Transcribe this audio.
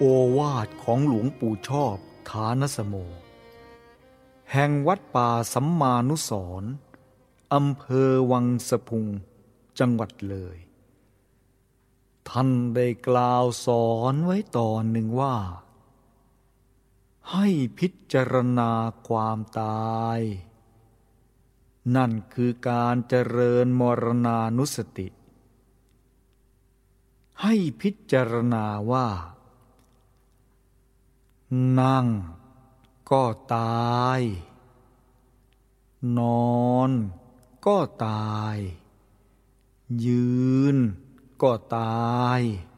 วาทของหลวงปู่ชอบฐานสโมแห่งวัดป่าสัมมานุสรณ์อำเภอวังสะพุงจังหวัดเลยท่านได้กล่าวสอนไว้ตอนหนึ่งว่าให้พิจารณาความตายนั่นคือการเจริญมรณานุสติให้พิจารณาว่านั่งก็ตายนอนก็ตายยืนก็ตาย